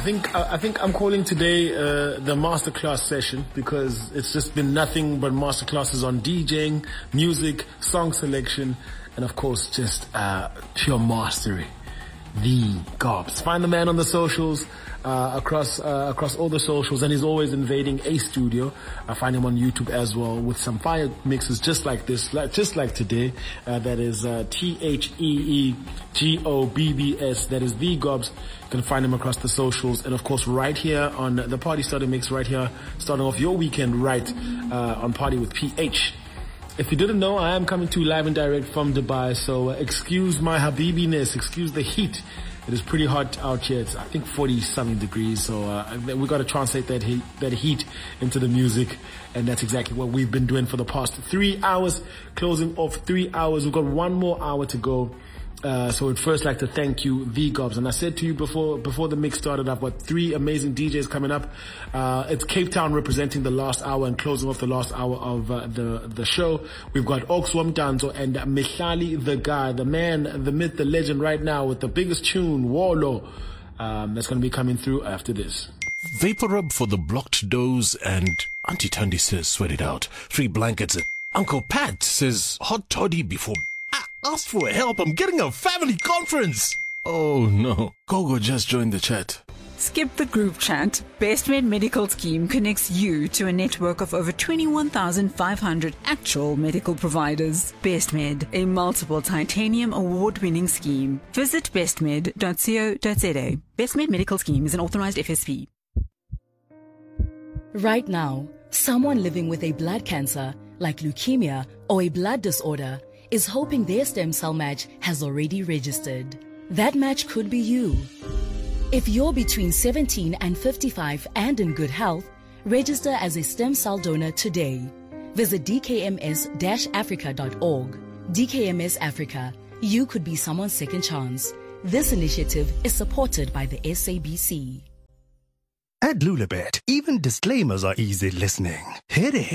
think I'm calling today the masterclass session, because it's just been nothing but masterclasses on DJing, music, song selection, and of course just pure mastery. The Gobs. Find the man on the socials, across all the socials, and he's always invading a studio. I find him on YouTube as well with some fire mixes just like this, just like today. That is TheeGobbs. That is The Gobs. You can find him across the socials, and of course right here on the Party Starter Mix, right here, starting off your weekend right on Party with PH. If you didn't know, I am coming to you live and direct from Dubai, so excuse my habibiness, excuse the heat. It is pretty hot out here. It's, I think, 40-something degrees, so we got to translate that heat into the music, and that's exactly what we've been doing for the past 3 hours, closing off 3 hours. We've got one more hour to go. So I'd first like to thank you, The Gobs. And I said to you before the mix started, I've got 3 amazing DJs coming up. It's Cape Town representing the last hour and closing off the last hour of the show. We've got Oxwam Danzo and Mihlali the guy, the man, the myth, the legend right now with the biggest tune, Wolo. That's going to be coming through after this. Vapor rub for the blocked doors, and Auntie Tundi says sweat it out. 3 blankets. Uncle Pat says hot toddy before... Ask for help, I'm getting a family conference. Oh no, Gogo just joined the chat. Skip the group chat. BestMed Medical Scheme connects you to a network of over 21,500 actual medical providers. BestMed, a multiple titanium award-winning scheme. Visit bestmed.co.za. BestMed Medical Scheme is an authorized FSP. Right now, someone living with a blood cancer, like leukemia or a blood disorder, is hoping their stem cell match has already registered. That match could be you. If you're between 17 and 55 and in good health, register as a stem cell donor today. Visit dkms-africa.org. DKMS Africa. You could be someone's second chance. This initiative is supported by the SABC. At Lulabet, even disclaimers are easy listening. Hit it.